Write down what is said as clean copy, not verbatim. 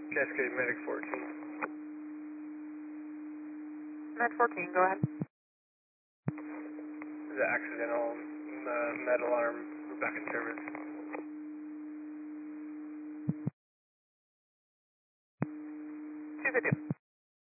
Cascade Medic 14. Med 14, go ahead. The accidental med alarm. We're back in service. 250.